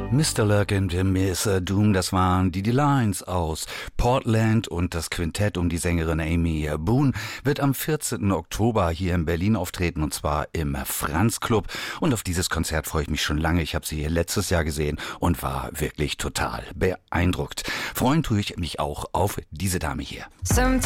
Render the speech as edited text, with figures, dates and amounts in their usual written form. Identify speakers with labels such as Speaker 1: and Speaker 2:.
Speaker 1: Mr. Luck und Miss Doom, das waren die Lines aus Portland, und das Quintett um die Sängerin Amy Boone wird am 14. Oktober hier in Berlin auftreten, und zwar im Franz Club. Und auf dieses Konzert freue ich mich schon lange. Ich habe sie letztes Jahr gesehen und war wirklich total beeindruckt. Freuen tue ich mich auch auf diese Dame hier.